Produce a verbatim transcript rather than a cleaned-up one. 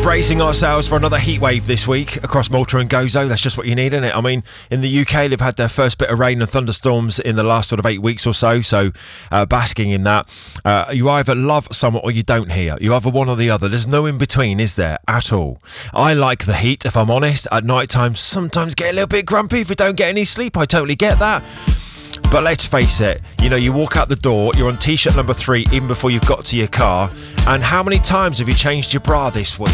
bracing ourselves for another heat wave this week across Malta and Gozo. That's just what you need, isn't it? I mean, in the U K, they've had their first bit of rain and thunderstorms in the last sort of eight weeks or so, so uh, basking in that. Uh, you either love summer or you don't here. You either one or the other. There's no in between, is there, at all? I like the heat, if I'm honest. At night time, sometimes get a little bit grumpy if you don't get any sleep. I totally get that. But let's face it, you know, you walk out the door, you're on t-shirt number three even before you've got to your car. And how many times have you changed your bra this week?